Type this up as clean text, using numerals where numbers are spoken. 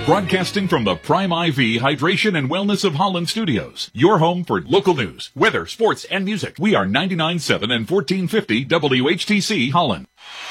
Broadcasting from the Prime IV Hydration and Wellness of Holland Studios. Your home for local news, weather, sports, and music. We are 99.7 and 1450 WHTC Holland.